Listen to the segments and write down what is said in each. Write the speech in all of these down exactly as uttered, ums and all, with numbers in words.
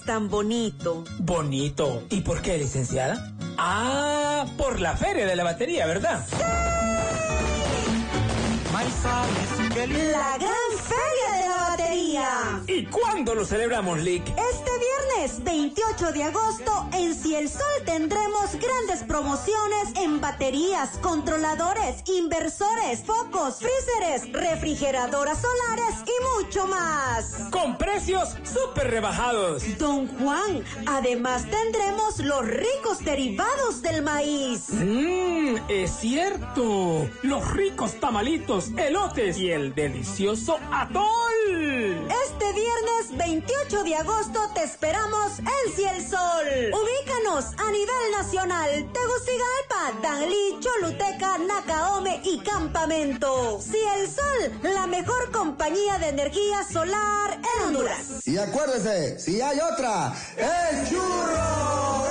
tan bonito. ¿Bonito? ¿Y por qué, licenciada? Ah, por la feria de la batería, ¿verdad? ¡Sí! La gran feria de la batería. ¿Y cuándo lo celebramos, Lick? Este viernes veintiocho de agosto en Cielsol tendremos grandes promociones en baterías, controladores, inversores, focos, freezers, refrigeradoras solares y mucho más. Con precios súper rebajados. Don Juan, además tendremos los ricos derivados del maíz. Mmm, es cierto. Los ricos tamalitos, elotes y el delicioso atol. Este viernes veintiocho de agosto te esperamos en Cielsol. Ubícanos a nivel nacional: Tegucigalpa, Danlí, Choluteca, Nacaome y Campamento. Cielsol, la mejor compañía de energía solar en Honduras. Y acuérdese, si hay otra, ¡el churro!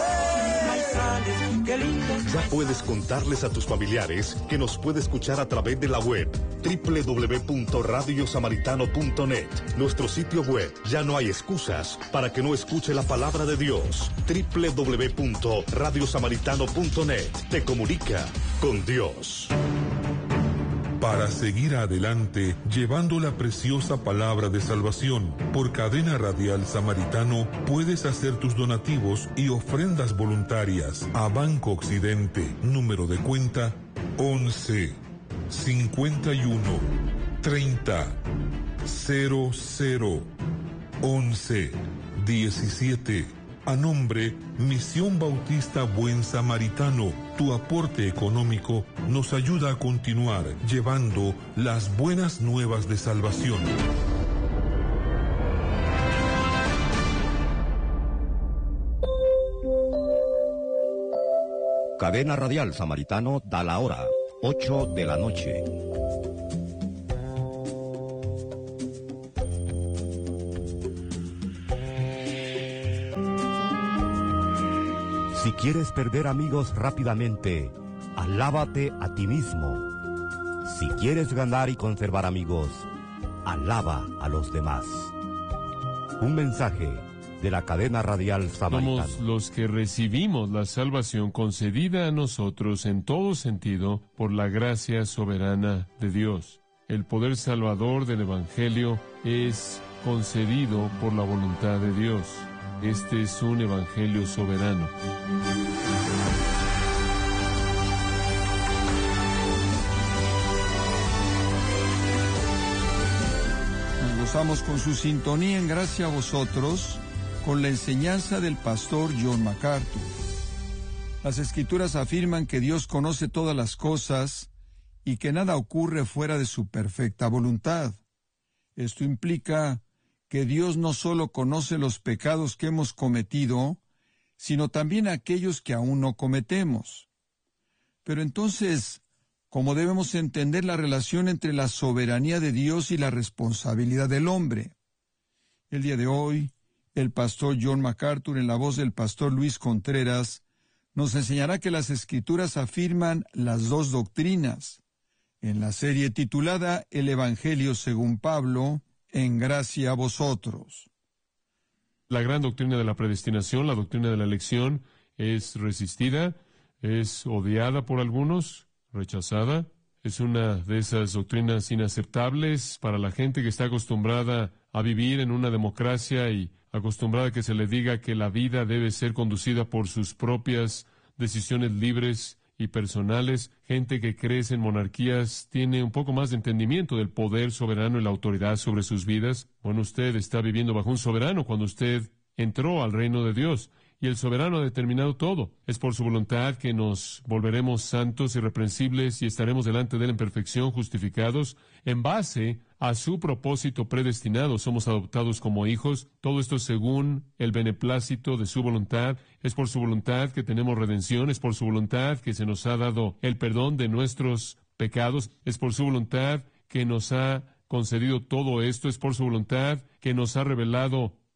Ya puedes contarles a tus familiares que nos puede escuchar a través de la web doble u doble u doble u punto radio samaritano punto net. Nuestro sitio web, ya no hay excusas para que no escuche la palabra de Dios. doble u doble u doble u punto radio samaritano punto net. Te comunica con Dios. Para seguir adelante, llevando la preciosa palabra de salvación, por Cadena Radial Samaritano, puedes hacer tus donativos y ofrendas voluntarias a Banco Occidente, número de cuenta once, cincuenta y uno, treinta, cero cero, once, diecisiete. A nombre Misión Bautista Buen Samaritano, tu aporte económico nos ayuda a continuar llevando las buenas nuevas de salvación. Cadena Radial Samaritano da la hora, ocho de la noche. Si quieres perder amigos rápidamente, alábate a ti mismo. Si quieres ganar y conservar amigos, alaba a los demás. Un mensaje de la Cadena Radial Samaritano. Somos los que recibimos la salvación concedida a nosotros en todo sentido por la gracia soberana de Dios. El poder salvador del Evangelio es concedido por la voluntad de Dios. Este es un evangelio soberano. Nos gozamos con su sintonía en Gracia a Vosotros, con la enseñanza del pastor John MacArthur. Las Escrituras afirman que Dios conoce todas las cosas y que nada ocurre fuera de su perfecta voluntad. Esto implica que Dios no solo conoce los pecados que hemos cometido, sino también aquellos que aún no cometemos. Pero entonces, ¿cómo debemos entender la relación entre la soberanía de Dios y la responsabilidad del hombre? El día de hoy, el pastor John MacArthur, en la voz del pastor Luis Contreras, nos enseñará que las Escrituras afirman las dos doctrinas. En la serie titulada El Evangelio según Pablo, en gracia a vosotros. La gran doctrina de la predestinación, la doctrina de la elección, es resistida, es odiada por algunos, rechazada. Es una de esas doctrinas inaceptables para la gente que está acostumbrada a vivir en una democracia y acostumbrada a que se le diga que la vida debe ser conducida por sus propias decisiones libres y personales. Gente que crece en monarquías tiene un poco más de entendimiento del poder soberano y la autoridad sobre sus vidas. Bueno, usted está viviendo bajo un soberano cuando usted entró al reino de Dios, y el soberano ha determinado todo. Es por su voluntad que nos volveremos santos, irreprensibles, y estaremos delante de Él en perfección, justificados, en base a su propósito predestinado. Somos adoptados como hijos, todo esto según el beneplácito de su voluntad. Es por su voluntad que tenemos redención, es por su voluntad que se nos ha dado el perdón de nuestros pecados, es por su voluntad que nos ha concedido todo esto, es por su voluntad que nos ha revelado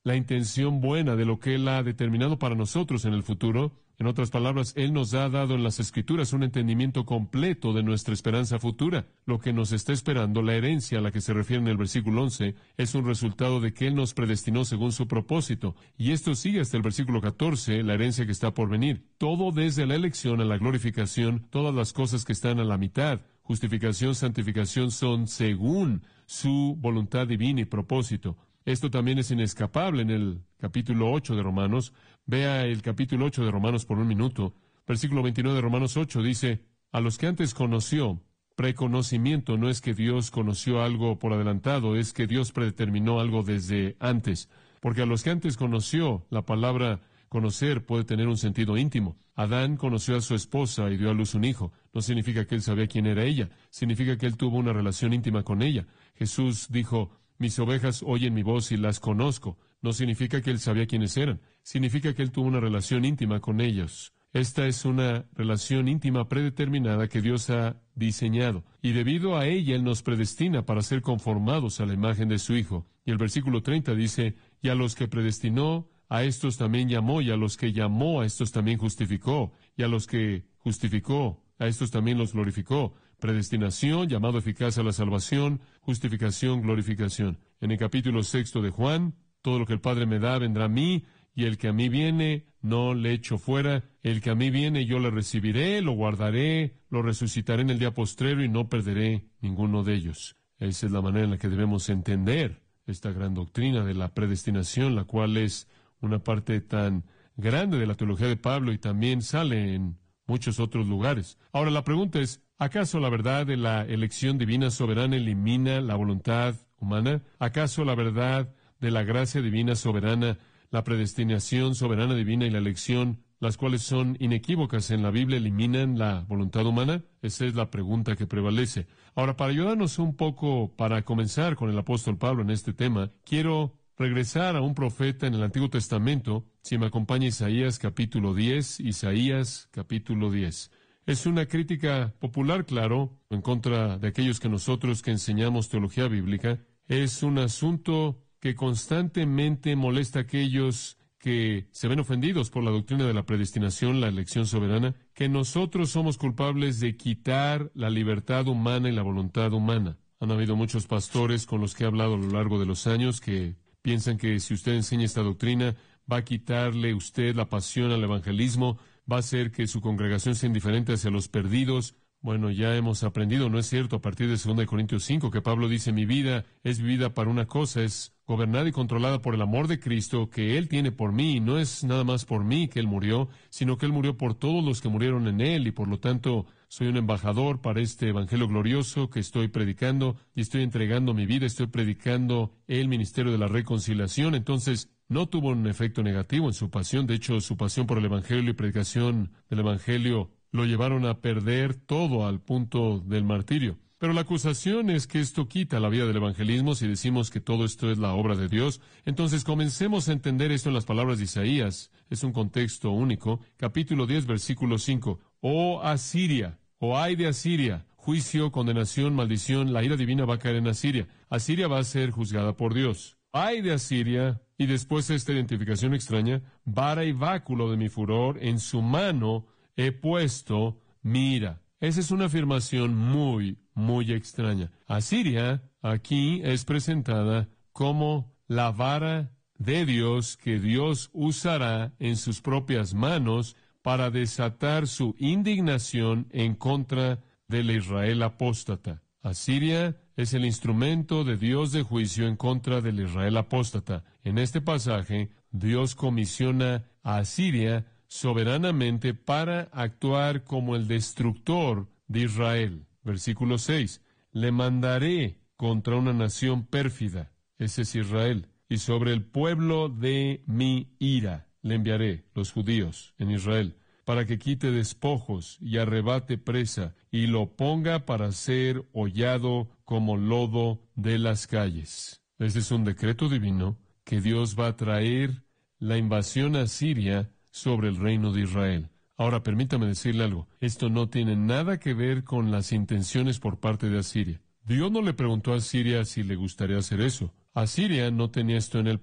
la intención buena de lo que Él ha determinado para nosotros en el futuro. En otras palabras, Él nos ha dado en las Escrituras un entendimiento completo de nuestra esperanza futura. Lo que nos está esperando, la herencia a la que se refiere en el versículo once, es un resultado de que Él nos predestinó según su propósito. Y esto sigue hasta el versículo catorce, la herencia que está por venir. Todo desde la elección a la glorificación, todas las cosas que están a la mitad, justificación, santificación, son según su voluntad divina y propósito. Esto también es inescapable en el capítulo ocho de Romanos. Vea el capítulo ocho de Romanos por un minuto. Versículo veintinueve de Romanos ocho dice, a los que antes conoció, preconocimiento no es que Dios conoció algo por adelantado, es que Dios predeterminó algo desde antes. Porque a los que antes conoció, la palabra conocer puede tener un sentido íntimo. Adán conoció a su esposa y dio a luz un hijo. No significa que él sabía quién era ella. Significa que él tuvo una relación íntima con ella. Jesús dijo, mis ovejas oyen mi voz y las conozco. No significa que él sabía quiénes eran. Significa que él tuvo una relación íntima con ellos. Esta es una relación íntima predeterminada que Dios ha diseñado. Y debido a ella, Él nos predestina para ser conformados a la imagen de su Hijo. Y el versículo treinta dice, y a los que predestinó, a estos también llamó, y a los que llamó, a estos también justificó, y a los que justificó, a estos también los glorificó. Predestinación, llamado eficaz a la salvación, justificación, glorificación. En el capítulo sexto de Juan, todo lo que el Padre me da vendrá a mí, y el que a mí viene, no le echo fuera. El que a mí viene, yo le recibiré, lo guardaré, lo resucitaré en el día postrero, y no perderé ninguno de ellos. Esa es la manera en la que debemos entender esta gran doctrina de la predestinación, la cual es una parte tan grande de la teología de Pablo y también sale en muchos otros lugares. Ahora la pregunta es, ¿acaso la verdad de la elección divina soberana elimina la voluntad humana? ¿Acaso la verdad de la gracia divina soberana, la predestinación soberana divina y la elección, las cuales son inequívocas en la Biblia, eliminan la voluntad humana? Esa es la pregunta que prevalece. Ahora, para ayudarnos un poco, para comenzar con el apóstol Pablo en este tema, quiero regresar a un profeta en el Antiguo Testamento. Si me acompaña Isaías capítulo diez, Isaías capítulo diez. Es una crítica popular, claro, en contra de aquellos que nosotros que enseñamos teología bíblica. Es un asunto que constantemente molesta a aquellos que se ven ofendidos por la doctrina de la predestinación, la elección soberana, que nosotros somos culpables de quitar la libertad humana y la voluntad humana. Han habido muchos pastores con los que he hablado a lo largo de los años que piensan que si usted enseña esta doctrina, va a quitarle usted la pasión al evangelismo, va a hacer que su congregación sea indiferente hacia los perdidos. Bueno, ya hemos aprendido, ¿no es cierto?, a partir de segunda de Corintios cinco, que Pablo dice, mi vida es vivida para una cosa, es gobernada y controlada por el amor de Cristo que Él tiene por mí. No es nada más por mí que Él murió, sino que Él murió por todos los que murieron en Él, y por lo tanto soy un embajador para este evangelio glorioso que estoy predicando, y estoy entregando mi vida, estoy predicando el ministerio de la reconciliación. Entonces, no tuvo un efecto negativo en su pasión. De hecho, su pasión por el evangelio y predicación del evangelio lo llevaron a perder todo al punto del martirio. Pero la acusación es que esto quita la vida del evangelismo si decimos que todo esto es la obra de Dios. Entonces comencemos a entender esto en las palabras de Isaías. Es un contexto único. Capítulo diez, versículo cinco. Oh Asiria, oh ay de Asiria, juicio, condenación, maldición, la ira divina va a caer en Asiria. Asiria va a ser juzgada por Dios. Ay de Asiria, y después esta identificación extraña, vara y báculo de mi furor, en su mano he puesto mi ira. Esa es una afirmación muy, muy extraña. Asiria aquí es presentada como la vara de Dios que Dios usará en sus propias manos para desatar su indignación en contra del Israel apóstata. Asiria es el instrumento de Dios de juicio en contra del Israel apóstata. En este pasaje, Dios comisiona a Asiria soberanamente para actuar como el destructor de Israel. Versículo seis. Le mandaré contra una nación pérfida, ese es Israel, y sobre el pueblo de mi ira le enviaré, los judíos en Israel, para que quite despojos y arrebate presa, y lo ponga para ser hollado como lodo de las calles. Este es un decreto divino que Dios va a traer la invasión a Siria sobre el reino de Israel. Ahora, permítame decirle algo. Esto no tiene nada que ver con las intenciones por parte de Asiria. Dios no le preguntó a Asiria si le gustaría hacer eso. Asiria no tenía esto en el plan.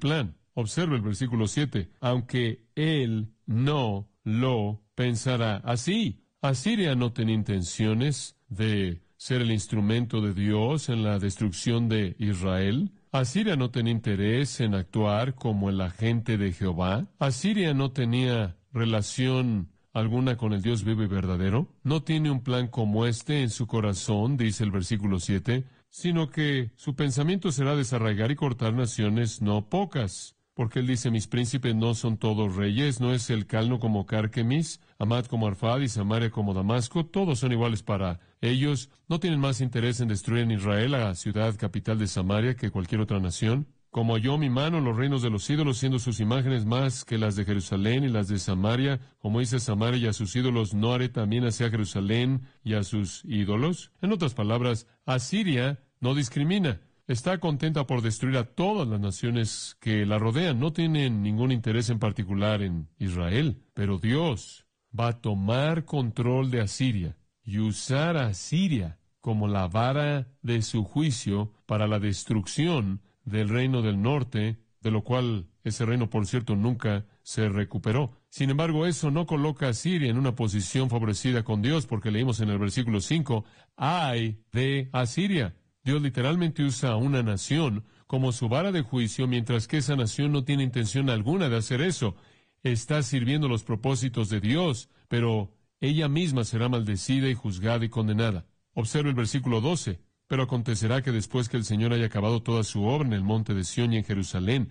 Observe el versículo siete. Aunque él no lo pensará así. Asiria no tenía intenciones de ser el instrumento de Dios en la destrucción de Israel. Asiria no tenía interés en actuar como el agente de Jehová. Asiria no tenía relación alguna con el Dios vivo y verdadero. No tiene un plan como este en su corazón, dice el versículo siete, sino que su pensamiento será desarraigar y cortar naciones no pocas. Porque él dice, mis príncipes no son todos reyes, no es el Calno como Carquemis, Amad como Arfad y Samaria como Damasco, todos son iguales para ellos. No tienen más interés en destruir en Israel, la ciudad capital de Samaria, que cualquier otra nación. Como halló mi mano en los reinos de los ídolos, siendo sus imágenes más que las de Jerusalén y las de Samaria, como dice Samaria y a sus ídolos, ¿no haré también hacia Jerusalén y a sus ídolos? En otras palabras, Asiria no discrimina. Está contenta por destruir a todas las naciones que la rodean. No tienen ningún interés en particular en Israel. Pero Dios va a tomar control de Asiria y usar a Asiria como la vara de su juicio para la destrucción del reino del norte, de lo cual ese reino, por cierto, nunca se recuperó. Sin embargo, eso no coloca a Asiria en una posición favorecida con Dios, porque leímos en el versículo cinco, ¡ay de Asiria! Dios literalmente usa a una nación como su vara de juicio, mientras que esa nación no tiene intención alguna de hacer eso. Está sirviendo los propósitos de Dios, pero ella misma será maldecida y juzgada y condenada. Observe el versículo doce. Pero acontecerá que después que el Señor haya acabado toda su obra en el monte de Sión y en Jerusalén,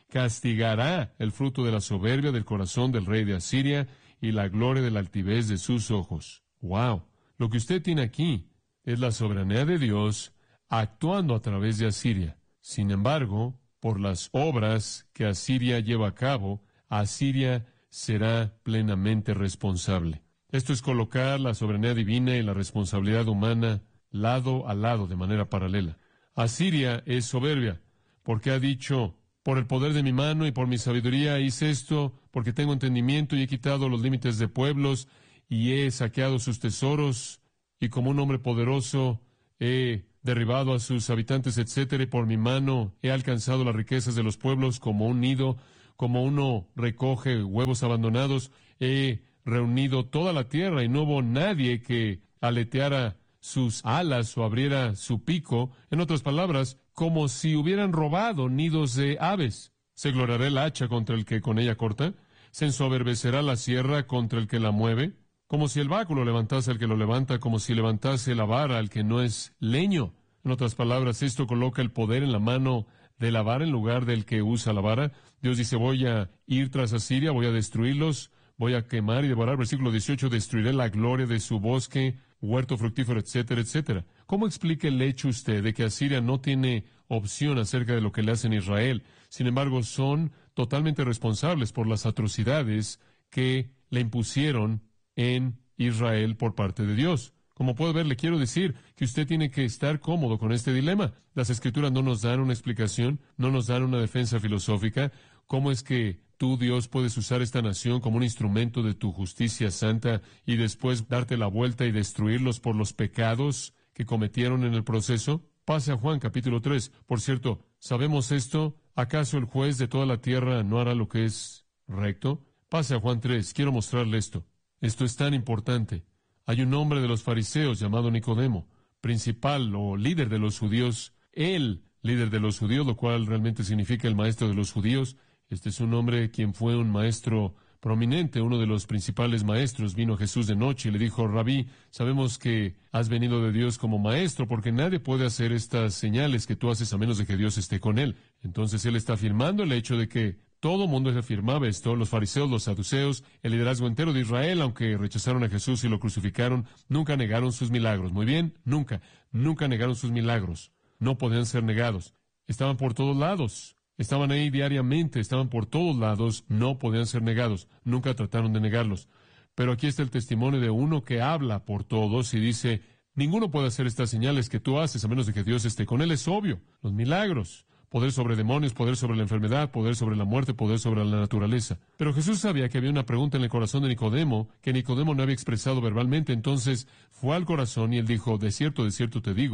castigará el fruto de la soberbia del corazón del rey de Asiria y la gloria de la altivez de sus ojos. ¡Wow! Lo que usted tiene aquí es la soberanía de Dios actuando a través de Asiria. Sin embargo, por las obras que Asiria lleva a cabo, Asiria será plenamente responsable. Esto es colocar la soberanía divina y la responsabilidad humana lado a lado de manera paralela. Asiria es soberbia, porque ha dicho, por el poder de mi mano y por mi sabiduría hice esto, porque tengo entendimiento y he quitado los límites de pueblos y he saqueado sus tesoros, y como un hombre poderoso he derribado a sus habitantes, etcétera, y por mi mano he alcanzado las riquezas de los pueblos como un nido, como uno recoge huevos abandonados, he reunido toda la tierra y no hubo nadie que aleteara sus alas o abriera su pico, en otras palabras, como si hubieran robado nidos de aves. ¿Se gloriará el hacha contra el que con ella corta? ¿Se ensoberbecerá la sierra contra el que la mueve? Como si el báculo levantase al que lo levanta, como si levantase la vara al que no es leño. En otras palabras, esto coloca el poder en la mano de la vara en lugar del que usa la vara. Dios dice, voy a ir tras Asiria, voy a destruirlos, voy a quemar y devorar. Versículo dieciocho, destruiré la gloria de su bosque, huerto fructífero, etcétera, etcétera. ¿Cómo explica el hecho usted de que Asiria no tiene opción acerca de lo que le hacen a Israel? Sin embargo, son totalmente responsables por las atrocidades que le impusieron en Israel por parte de Dios. Como puede ver, le quiero decir que usted tiene que estar cómodo con este dilema. Las Escrituras no nos dan una explicación, no nos dan una defensa filosófica. ¿Cómo es que tú, Dios, puedes usar esta nación como un instrumento de tu justicia santa y después darte la vuelta y destruirlos por los pecados que cometieron en el proceso? Pase a Juan capítulo tres. Por cierto, ¿sabemos esto? ¿Acaso el juez de toda la tierra no hará lo que es recto? Pase a Juan tres. Quiero mostrarle esto. Esto es tan importante. Hay un hombre de los fariseos llamado Nicodemo, principal o líder de los judíos, el líder de los judíos, lo cual realmente significa el maestro de los judíos. Este es un hombre quien fue un maestro prominente, uno de los principales maestros. Vino Jesús de noche y le dijo, Rabí, sabemos que has venido de Dios como maestro, porque nadie puede hacer estas señales que tú haces a menos de que Dios esté con él. Entonces él está afirmando el hecho de que todo mundo afirmaba esto, los fariseos, los saduceos, el liderazgo entero de Israel, aunque rechazaron a Jesús y lo crucificaron, nunca negaron sus milagros. Muy bien, nunca, nunca negaron sus milagros. No podían ser negados. Estaban por todos lados. Estaban ahí diariamente, estaban por todos lados, no podían ser negados. Nunca trataron de negarlos. Pero aquí está el testimonio de uno que habla por todos y dice, ninguno puede hacer estas señales que tú haces a menos de que Dios esté con él. Es obvio, los milagros. Poder sobre demonios, poder sobre la enfermedad, poder sobre la muerte, poder sobre la naturaleza. Pero Jesús sabía que había una pregunta en el corazón de Nicodemo, que Nicodemo no había expresado verbalmente. Entonces fue al corazón y él dijo, de cierto, de cierto te digo,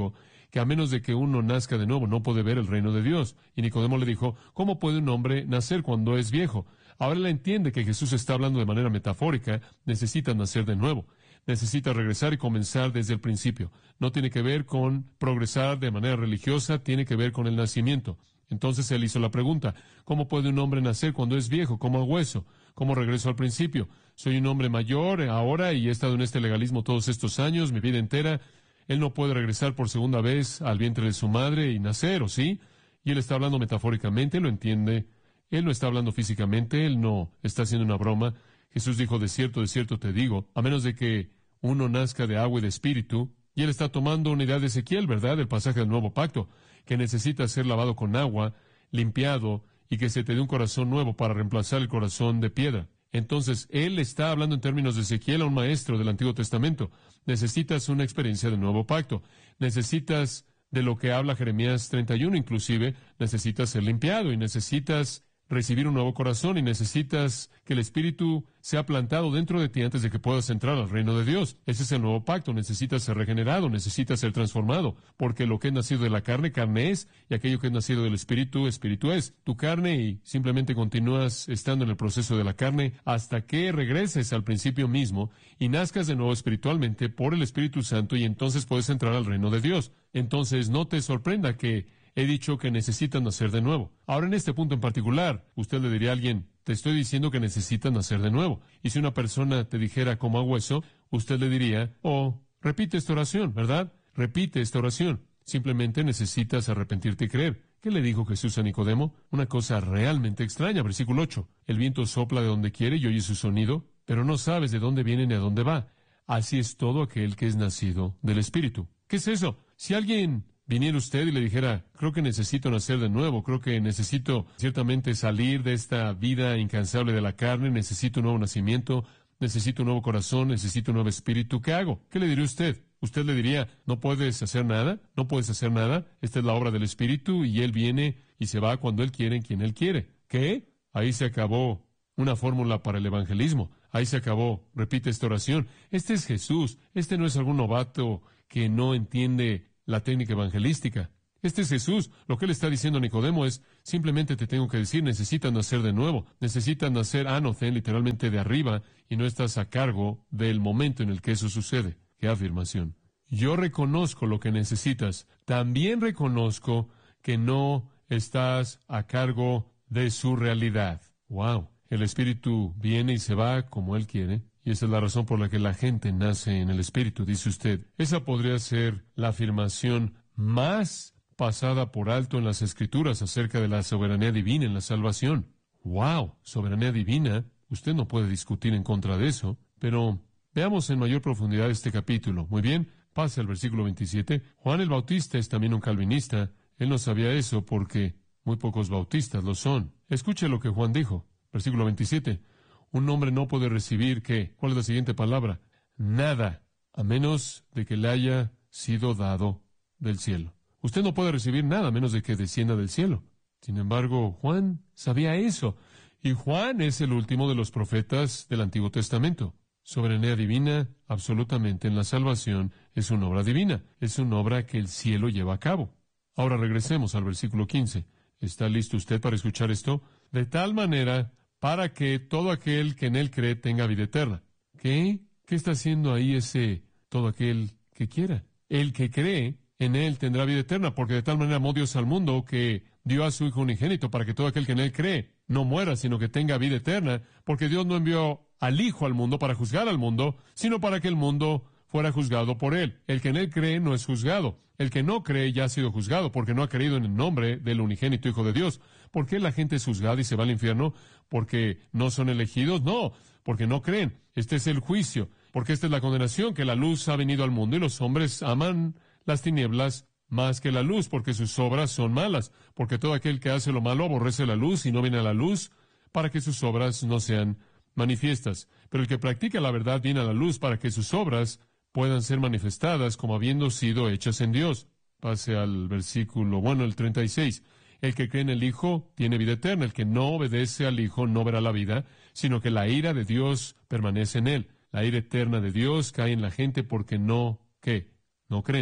que a menos de que uno nazca de nuevo no puede ver el reino de Dios. Y Nicodemo le dijo, ¿cómo puede un hombre nacer cuando es viejo? Ahora él entiende que Jesús está hablando de manera metafórica. Necesita nacer de nuevo. Necesita regresar y comenzar desde el principio. No tiene que ver con progresar de manera religiosa, tiene que ver con el nacimiento. Entonces él hizo la pregunta, ¿cómo puede un hombre nacer cuando es viejo, como hueso? ¿Cómo regreso al principio? Soy un hombre mayor ahora y he estado en este legalismo todos estos años, mi vida entera. Él no puede regresar por segunda vez al vientre de su madre y nacer, ¿o sí? Y él está hablando metafóricamente, lo entiende. Él no está hablando físicamente, él no está haciendo una broma. Jesús dijo, de cierto, de cierto te digo, a menos de que uno nazca de agua y de espíritu. Y él está tomando una idea de Ezequiel, ¿verdad? El pasaje del Nuevo Pacto, que necesita ser lavado con agua, limpiado, y que se te dé un corazón nuevo para reemplazar el corazón de piedra. Entonces, él está hablando en términos de Ezequiel a un maestro del Antiguo Testamento. Necesitas una experiencia del Nuevo Pacto. Necesitas de lo que habla Jeremías treinta y uno, inclusive, necesitas ser limpiado y necesitas recibir un nuevo corazón y necesitas que el Espíritu sea plantado dentro de ti antes de que puedas entrar al reino de Dios. Ese es el nuevo pacto. Necesitas ser regenerado, necesitas ser transformado, porque lo que es nacido de la carne, carne es, y aquello que es nacido del Espíritu, Espíritu es. Tu carne y simplemente continúas estando en el proceso de la carne hasta que regreses al principio mismo y nazcas de nuevo espiritualmente por el Espíritu Santo y entonces puedes entrar al reino de Dios. Entonces no te sorprenda que he dicho que necesitan nacer de nuevo. Ahora, en este punto en particular, usted le diría a alguien, te estoy diciendo que necesitan nacer de nuevo. Y si una persona te dijera, ¿cómo hago eso?, usted le diría, oh, repite esta oración, ¿verdad? Repite esta oración. Simplemente necesitas arrepentirte y creer. ¿Qué le dijo Jesús a Nicodemo? Una cosa realmente extraña, versículo ocho. El viento sopla de donde quiere y oye su sonido, pero no sabes de dónde viene ni a dónde va. Así es todo aquel que es nacido del Espíritu. ¿Qué es eso? Si alguien viniera usted y le dijera, creo que necesito nacer de nuevo, creo que necesito ciertamente salir de esta vida incansable de la carne, necesito un nuevo nacimiento, necesito un nuevo corazón, necesito un nuevo espíritu, ¿qué hago? ¿Qué le diría usted? Usted le diría, no puedes hacer nada, no puedes hacer nada, esta es la obra del Espíritu y Él viene y se va cuando Él quiere, en quien Él quiere. ¿Qué? Ahí se acabó una fórmula para el evangelismo, ahí se acabó, repite esta oración. Este es Jesús, este no es algún novato que no entiende la técnica evangelística. Este es Jesús. Lo que él está diciendo a Nicodemo es, simplemente te tengo que decir, necesitas nacer de nuevo. Necesitas nacer anothen, literalmente de arriba, y no estás a cargo del momento en el que eso sucede. ¡Qué afirmación! Yo reconozco lo que necesitas. También reconozco que no estás a cargo de su realidad. ¡Wow! El Espíritu viene y se va como Él quiere. Y esa es la razón por la que la gente nace en el Espíritu, dice usted. Esa podría ser la afirmación más pasada por alto en las Escrituras acerca de la soberanía divina en la salvación. ¡Wow! Soberanía divina. Usted no puede discutir en contra de eso. Pero veamos en mayor profundidad este capítulo. Muy bien, pase al versículo veintisiete. Juan el Bautista es también un calvinista. Él no sabía eso porque muy pocos bautistas lo son. Escuche lo que Juan dijo. Versículo veintisiete. Un hombre no puede recibir, ¿qué? ¿Cuál es la siguiente palabra? Nada, a menos de que le haya sido dado del cielo. Usted no puede recibir nada a menos de que descienda del cielo. Sin embargo, Juan sabía eso. Y Juan es el último de los profetas del Antiguo Testamento. Soberanía divina, absolutamente, en la salvación, es una obra divina. Es una obra que el cielo lleva a cabo. Ahora regresemos al versículo quince. ¿Está listo usted para escuchar esto? De tal manera, para que todo aquel que en él cree tenga vida eterna. ¿Qué? ¿Qué está haciendo ahí ese todo aquel que quiera? El que cree en él tendrá vida eterna, porque de tal manera amó Dios al mundo que dio a su Hijo unigénito para que todo aquel que en él cree no muera, sino que tenga vida eterna, porque Dios no envió al Hijo al mundo para juzgar al mundo, sino para que el mundo fuera juzgado por él. El que en él cree no es juzgado. El que no cree ya ha sido juzgado, porque no ha creído en el nombre del unigénito Hijo de Dios. ¿Por qué la gente es juzgada y se va al infierno? ¿Porque no son elegidos? No, porque no creen. Este es el juicio, porque esta es la condenación, que la luz ha venido al mundo y los hombres aman las tinieblas más que la luz, porque sus obras son malas. Porque todo aquel que hace lo malo aborrece la luz y no viene a la luz para que sus obras no sean manifiestas. Pero el que practica la verdad viene a la luz para que sus obras puedan ser manifestadas como habiendo sido hechas en Dios. Pase al versículo, bueno, el treinta y seis. El que cree en el Hijo tiene vida eterna. El que no obedece al Hijo no verá la vida, sino que la ira de Dios permanece en él. La ira eterna de Dios cae en la gente porque no, ¿qué? No creen.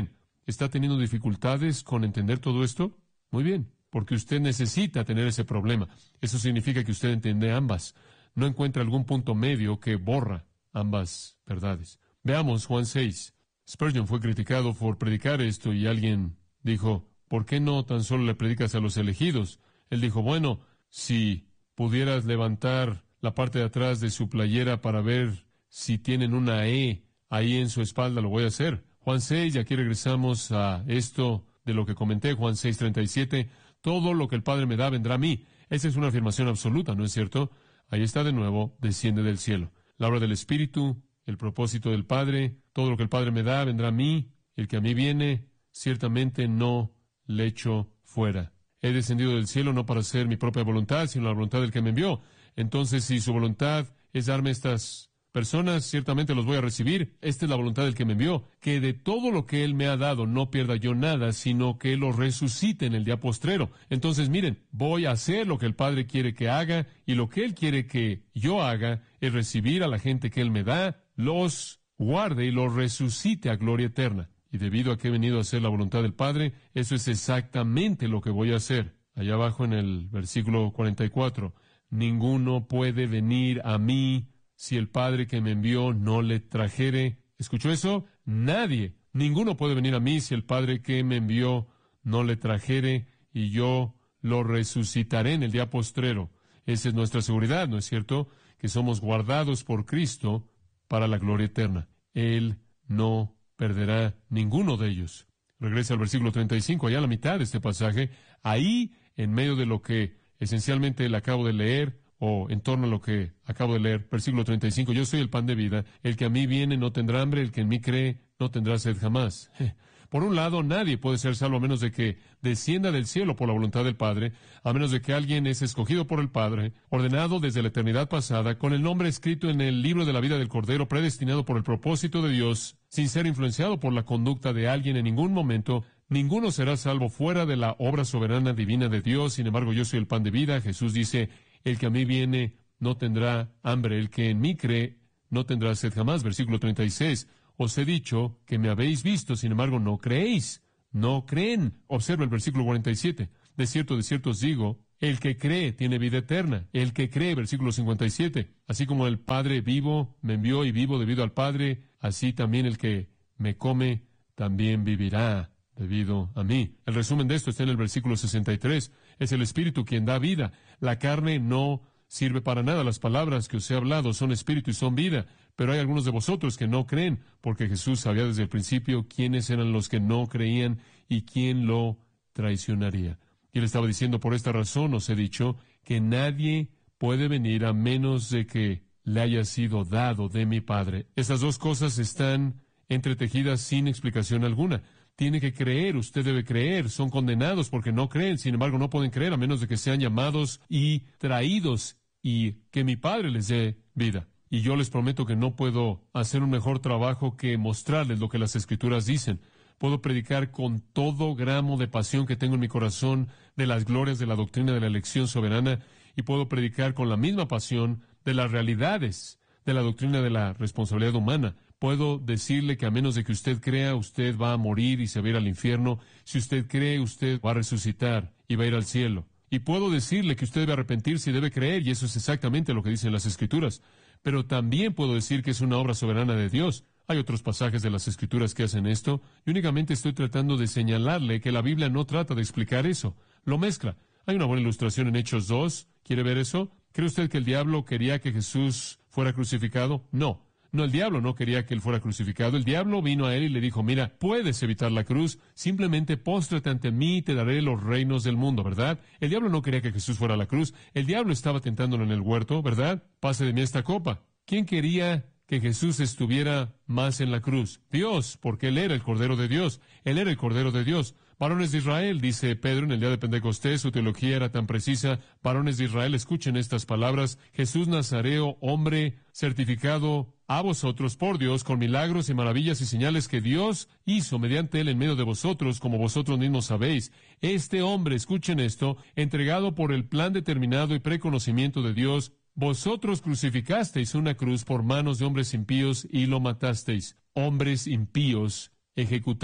¿Está teniendo dificultades con entender todo esto? Muy bien, porque usted necesita tener ese problema. Eso significa que usted entiende ambas. No encuentra algún punto medio que borra ambas verdades. Veamos Juan seis. Spurgeon fue criticado por predicar esto y alguien dijo, ¿por qué no tan solo le predicas a los elegidos? Él dijo, bueno, si pudieras levantar la parte de atrás de su playera para ver si tienen una E ahí en su espalda, lo voy a hacer. Juan seis, y aquí regresamos a esto de lo que comenté, Juan seis, treinta y siete, todo lo que el Padre me da vendrá a mí. Esa es una afirmación absoluta, ¿no es cierto? Ahí está de nuevo, desciende del cielo. La obra del Espíritu, el propósito del Padre, todo lo que el Padre me da vendrá a mí, el que a mí viene, ciertamente no le echo fuera. He descendido del cielo no para hacer mi propia voluntad, sino la voluntad del que me envió. Entonces, si su voluntad es darme estas personas, ciertamente los voy a recibir. Esta es la voluntad del que me envió, que de todo lo que Él me ha dado no pierda yo nada, sino que Él lo resucite en el día postrero. Entonces, miren, voy a hacer lo que el Padre quiere que haga, y lo que Él quiere que yo haga es recibir a la gente que Él me da, los guarde y los resucite a gloria eterna. Y debido a que he venido a hacer la voluntad del Padre, eso es exactamente lo que voy a hacer. Allá abajo en el versículo cuarenta y cuatro, ninguno puede venir a mí si el Padre que me envió no le trajere. ¿Escuchó eso? Nadie. Ninguno puede venir a mí si el Padre que me envió no le trajere, y yo lo resucitaré en el día postrero. Esa es nuestra seguridad, ¿no es cierto? Que somos guardados por Cristo para la gloria eterna. Él no perderá ninguno de ellos. Regresa al versículo treinta y cinco, allá a la mitad de este pasaje. Ahí, en medio de lo que esencialmente le acabo de leer, o en torno a lo que acabo de leer, versículo treinta y cinco, yo soy el pan de vida, el que a mí viene no tendrá hambre, el que en mí cree no tendrá sed jamás. Por un lado, nadie puede ser salvo a menos de que descienda del cielo por la voluntad del Padre, a menos de que alguien es escogido por el Padre, ordenado desde la eternidad pasada, con el nombre escrito en el libro de la vida del Cordero, predestinado por el propósito de Dios, sin ser influenciado por la conducta de alguien en ningún momento. Ninguno será salvo fuera de la obra soberana divina de Dios. Sin embargo, yo soy el pan de vida. Jesús dice, el que a mí viene no tendrá hambre, el que en mí cree no tendrá sed jamás. Versículo treinta y seis, os he dicho que me habéis visto, sin embargo no creéis. No creen. Observa el versículo cuarenta y siete. De cierto, de cierto os digo, el que cree tiene vida eterna. El que cree, versículo cincuenta y siete. Así como el Padre vivo me envió y vivo debido al Padre, así también el que me come también vivirá debido a mí. El resumen de esto está en el versículo sesenta y tres. Es el Espíritu quien da vida. La carne no sirve para nada. Las palabras que os he hablado son espíritu y son vida. Pero hay algunos de vosotros que no creen, porque Jesús sabía desde el principio quiénes eran los que no creían y quién lo traicionaría. Y él estaba diciendo, por esta razón os he dicho que nadie puede venir a menos de que le haya sido dado de mi Padre. Estas dos cosas están entretejidas sin explicación alguna. Tiene que creer, usted debe creer, son condenados porque no creen, sin embargo no pueden creer a menos de que sean llamados y traídos y que mi Padre les dé vida. Y yo les prometo que no puedo hacer un mejor trabajo que mostrarles lo que las Escrituras dicen. Puedo predicar con todo gramo de pasión que tengo en mi corazón de las glorias de la doctrina de la elección soberana, y puedo predicar con la misma pasión de las realidades de la doctrina de la responsabilidad humana. Puedo decirle que a menos de que usted crea, usted va a morir y se va a ir al infierno. Si usted cree, usted va a resucitar y va a ir al cielo. Y puedo decirle que usted debe arrepentirse y debe creer, y eso es exactamente lo que dicen las Escrituras. Pero también puedo decir que es una obra soberana de Dios. Hay otros pasajes de las Escrituras que hacen esto, y únicamente estoy tratando de señalarle que la Biblia no trata de explicar eso. Lo mezcla. Hay una buena ilustración en Hechos dos. ¿Quiere ver eso? ¿Cree usted que el diablo quería que Jesús fuera crucificado? No. No, el diablo no quería que él fuera crucificado. El diablo vino a él y le dijo, mira, puedes evitar la cruz, simplemente póstrate ante mí y te daré los reinos del mundo, ¿verdad? El diablo no quería que Jesús fuera a la cruz. El diablo estaba tentándolo en el huerto, ¿verdad? Pase de mí esta copa. ¿Quién quería que Jesús estuviera más en la cruz? Dios, porque Él era el Cordero de Dios. Él era el Cordero de Dios. Varones de Israel, dice Pedro en el día de Pentecostés, su teología era tan precisa. Varones de Israel, escuchen estas palabras. Jesús Nazareo, hombre certificado a vosotros por Dios con milagros y maravillas y señales que Dios hizo mediante Él en medio de vosotros, como vosotros mismos sabéis. Este hombre, escuchen esto, entregado por el plan determinado y preconocimiento de Dios, vosotros crucificasteis una cruz por manos de hombres impíos y lo matasteis. Hombres impíos ejecutaron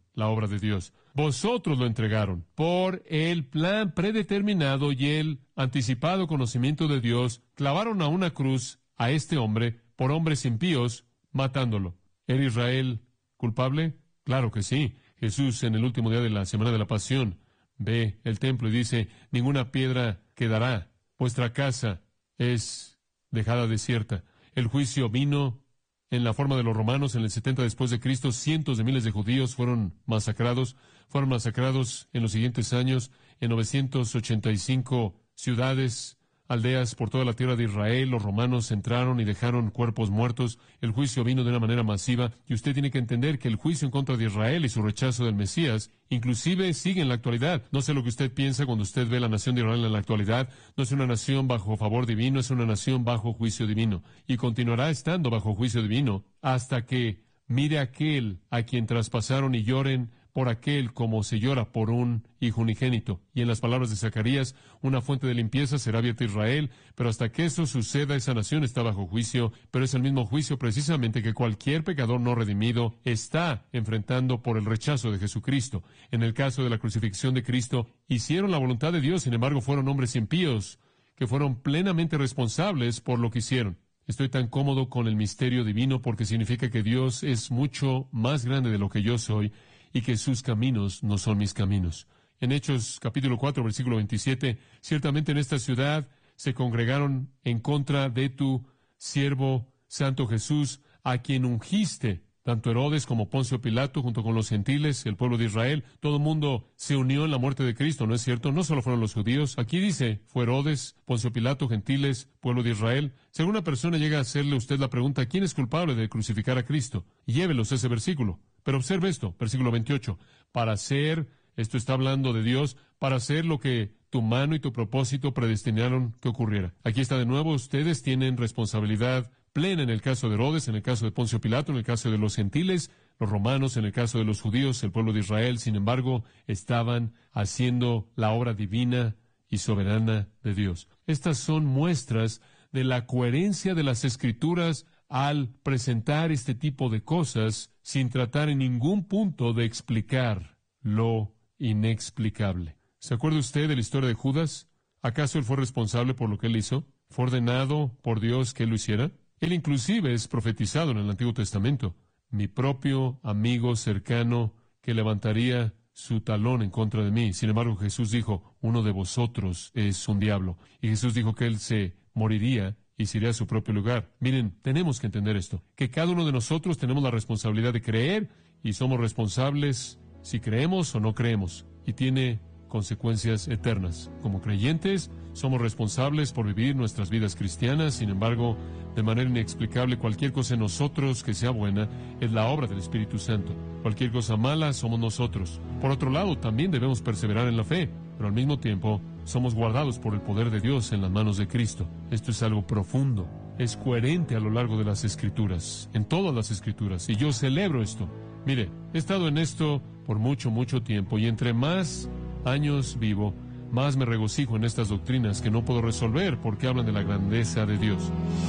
la obra de Dios. Vosotros lo entregaron por el plan predeterminado y el anticipado conocimiento de Dios. Clavaron a una cruz a este hombre por hombres impíos, matándolo. ¿Era Israel culpable? Claro que sí. Jesús, en el último día de la semana de la Pasión, ve el templo y dice, ninguna piedra quedará. Vuestra casa es dejada desierta. El juicio vino en la forma de los romanos en el setenta después de Cristo. Cientos de miles de judíos fueron masacrados. Fueron masacrados en los siguientes años en novecientos ochenta y cinco ciudades, aldeas por toda la tierra de Israel. Los romanos entraron y dejaron cuerpos muertos. El juicio vino de una manera masiva, y usted tiene que entender que el juicio en contra de Israel y su rechazo del Mesías inclusive sigue en la actualidad. No sé lo que usted piensa cuando usted ve la nación de Israel en la actualidad. No es una nación bajo favor divino, es una nación bajo juicio divino, y continuará estando bajo juicio divino hasta que mire a aquel a quien traspasaron y lloren por aquel como se llora por un hijo unigénito. Y en las palabras de Zacarías, una fuente de limpieza será abierta a Israel, pero hasta que eso suceda, esa nación está bajo juicio, pero es el mismo juicio precisamente que cualquier pecador no redimido está enfrentando por el rechazo de Jesucristo. En el caso de la crucifixión de Cristo, hicieron la voluntad de Dios, sin embargo fueron hombres impíos, que fueron plenamente responsables por lo que hicieron. Estoy tan cómodo con el misterio divino porque significa que Dios es mucho más grande de lo que yo soy, y que sus caminos no son mis caminos. En Hechos capítulo cuatro, versículo veintisiete, ciertamente en esta ciudad se congregaron en contra de tu siervo Santo Jesús, a quien ungiste, tanto Herodes como Poncio Pilato, junto con los gentiles, el pueblo de Israel. Todo el mundo se unió en la muerte de Cristo, ¿no es cierto? No solo fueron los judíos. Aquí dice, fue Herodes, Poncio Pilato, gentiles, pueblo de Israel. Si alguna persona llega a hacerle a usted la pregunta, ¿quién es culpable de crucificar a Cristo? Llévelos ese versículo. Pero observe esto, versículo veintiocho, para hacer, esto está hablando de Dios, para hacer lo que tu mano y tu propósito predestinaron que ocurriera. Aquí está de nuevo, ustedes tienen responsabilidad plena en el caso de Herodes, en el caso de Poncio Pilato, en el caso de los gentiles, los romanos, en el caso de los judíos, el pueblo de Israel. Sin embargo, estaban haciendo la obra divina y soberana de Dios. Estas son muestras de la coherencia de las Escrituras al presentar este tipo de cosas sin tratar en ningún punto de explicar lo inexplicable. ¿Se acuerda usted de la historia de Judas? ¿Acaso él fue responsable por lo que él hizo? ¿Fue ordenado por Dios que él lo hiciera? Él inclusive es profetizado en el Antiguo Testamento. Mi propio amigo cercano que levantaría su talón en contra de mí. Sin embargo, Jesús dijo, uno de vosotros es un diablo. Y Jesús dijo que él se moriría y se iría a su propio lugar. Miren, tenemos que entender esto, que cada uno de nosotros tenemos la responsabilidad de creer, y somos responsables si creemos o no creemos, y tiene consecuencias eternas. Como creyentes, somos responsables por vivir nuestras vidas cristianas. Sin embargo, de manera inexplicable, cualquier cosa en nosotros que sea buena es la obra del Espíritu Santo. Cualquier cosa mala somos nosotros. Por otro lado, también debemos perseverar en la fe, pero al mismo tiempo somos guardados por el poder de Dios en las manos de Cristo. Esto es algo profundo, es coherente a lo largo de las Escrituras, en todas las Escrituras, y yo celebro esto. Mire, he estado en esto por mucho, mucho tiempo, y entre más años vivo, más me regocijo en estas doctrinas que no puedo resolver porque hablan de la grandeza de Dios.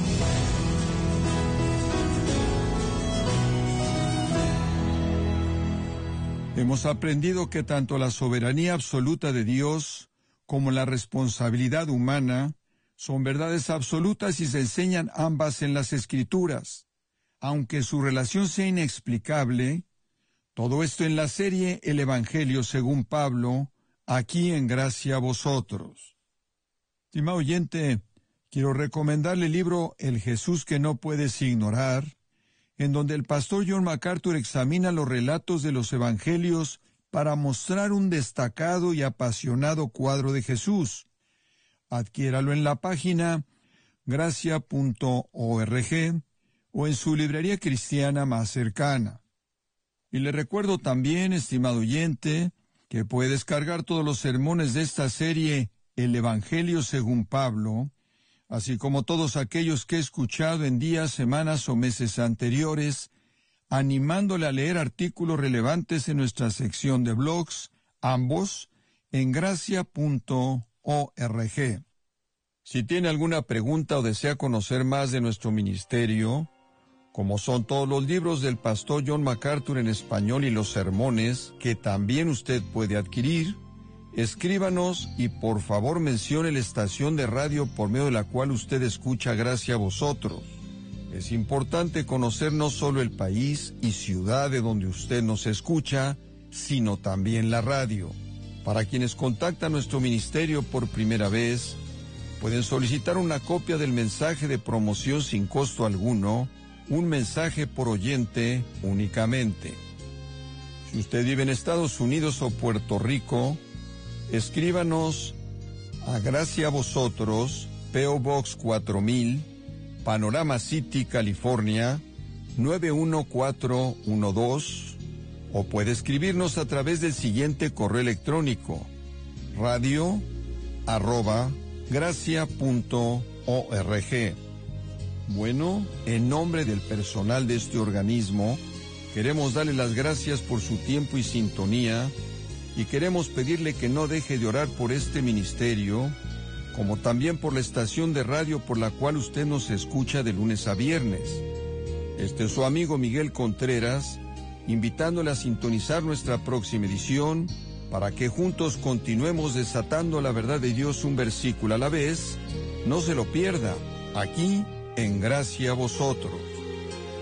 Hemos aprendido que tanto la soberanía absoluta de Dios como la responsabilidad humana son verdades absolutas y se enseñan ambas en las Escrituras. Aunque su relación sea inexplicable, todo esto en la serie El Evangelio según Pablo, aquí en Gracia a Vosotros. Estimado oyente, quiero recomendarle el libro El Jesús que no puedes ignorar, en donde el pastor John MacArthur examina los relatos de los Evangelios para mostrar un destacado y apasionado cuadro de Jesús. Adquiéralo en la página gracia punto org o en su librería cristiana más cercana. Y le recuerdo también, estimado oyente, que puede descargar todos los sermones de esta serie El Evangelio según Pablo, así como todos aquellos que he escuchado en días, semanas o meses anteriores, animándole a leer artículos relevantes en nuestra sección de blogs, ambos en gracia punto org. Si tiene alguna pregunta o desea conocer más de nuestro ministerio, como son todos los libros del pastor John MacArthur en español y los sermones, que también usted puede adquirir, escríbanos y por favor mencione la estación de radio por medio de la cual usted escucha Gracia a Vosotros. Es importante conocer no solo el país y ciudad de donde usted nos escucha, sino también la radio. Para quienes contactan nuestro ministerio por primera vez, pueden solicitar una copia del mensaje de promoción sin costo alguno, un mensaje por oyente únicamente. Si usted vive en Estados Unidos o Puerto Rico, escríbanos a Gracia a Vosotros, P O Box cuatro mil, Panorama City, California, nueve uno cuatro uno dos, o puede escribirnos a través del siguiente correo electrónico, radio arroba gracia punto org. Bueno, en nombre del personal de este organismo, queremos darle las gracias por su tiempo y sintonía, y queremos pedirle que no deje de orar por este ministerio, como también por la estación de radio por la cual usted nos escucha de lunes a viernes. Este es su amigo Miguel Contreras, invitándole a sintonizar nuestra próxima edición, para que juntos continuemos desatando la verdad de Dios un versículo a la vez. No se lo pierda, aquí en Gracia a Vosotros.